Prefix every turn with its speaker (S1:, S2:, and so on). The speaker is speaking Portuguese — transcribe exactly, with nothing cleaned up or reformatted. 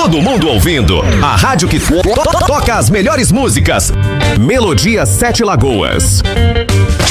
S1: todo mundo ouvindo. A rádio que to toca as melhores músicas. Melodia Sete Lagoas.